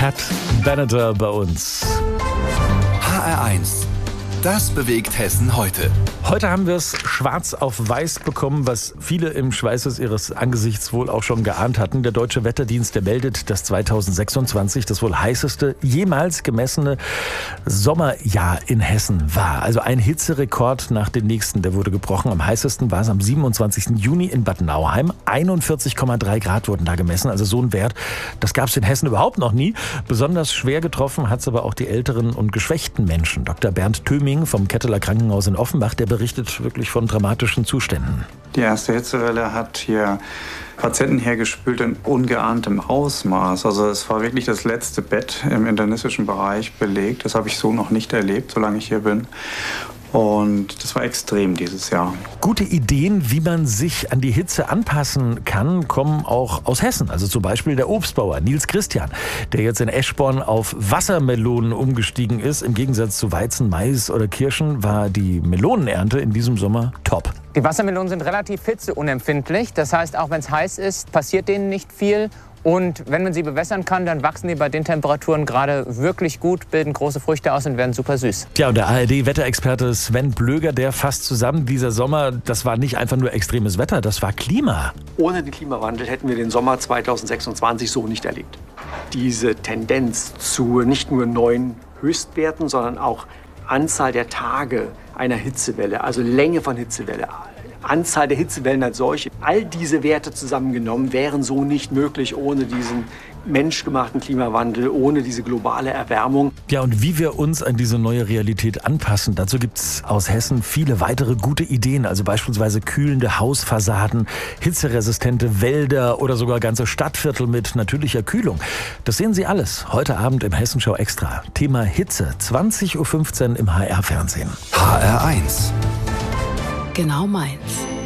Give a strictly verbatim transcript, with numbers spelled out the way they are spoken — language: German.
Pat Benatar bei uns. H R eins. Das bewegt Hessen heute. Heute haben wir es schwarz auf weiß bekommen, was viele im Schweißes ihres Angesichts wohl auch schon geahnt hatten. Der Deutsche Wetterdienst, der meldet, dass zweitausendsechsundzwanzig das wohl heißeste jemals gemessene Sommerjahr in Hessen war. Also ein Hitzerekord nach dem nächsten, der wurde gebrochen. Am heißesten war es am siebenundzwanzigsten Juni in Bad Nauheim. einundvierzig Komma drei Grad wurden da gemessen. Also so ein Wert, das gab es in Hessen überhaupt noch nie. Besonders schwer getroffen hat es aber auch die älteren und geschwächten Menschen. Doktor Bernd Thöming vom Ketteler Krankenhaus in Offenbach, der berichtet wirklich von dramatischen Zuständen. Die erste Hitzewelle hat hier Patienten hergespült in ungeahntem Ausmaß. Also es war wirklich das letzte Bett im internistischen Bereich belegt. Das habe ich so noch nicht erlebt, solange ich hier bin. Und das war extrem dieses Jahr. Gute Ideen, wie man sich an die Hitze anpassen kann, kommen auch aus Hessen. Also zum Beispiel der Obstbauer Nils Christian, der jetzt in Eschborn auf Wassermelonen umgestiegen ist. Im Gegensatz zu Weizen, Mais oder Kirschen war die Melonenernte in diesem Sommer top. Die Wassermelonen sind relativ hitzeunempfindlich. Das heißt, auch wenn es heiß ist, passiert denen nicht viel. Und wenn man sie bewässern kann, dann wachsen die bei den Temperaturen gerade wirklich gut, bilden große Früchte aus und werden super süß. Tja, und der A R D-Wetterexperte Sven Blöger, der fasst zusammen, dieser Sommer, das war nicht einfach nur extremes Wetter, das war Klima. Ohne den Klimawandel hätten wir den Sommer zweitausendsechsundzwanzig so nicht erlebt. Diese Tendenz zu nicht nur neuen Höchstwerten, sondern auch Anzahl der Tage einer Hitzewelle, also Länge von Hitzewelle, Anzahl der Hitzewellen als solche. All diese Werte zusammengenommen wären so nicht möglich ohne diesen menschgemachten Klimawandel, ohne diese globale Erwärmung. Ja, und wie wir uns an diese neue Realität anpassen, dazu gibt es aus Hessen viele weitere gute Ideen. Also beispielsweise kühlende Hausfassaden, hitzeresistente Wälder oder sogar ganze Stadtviertel mit natürlicher Kühlung. Das sehen Sie alles heute Abend im Hessenschau Extra. Thema Hitze, zwanzig Uhr fünfzehn im H R-Fernsehen. H R eins. Genau meins.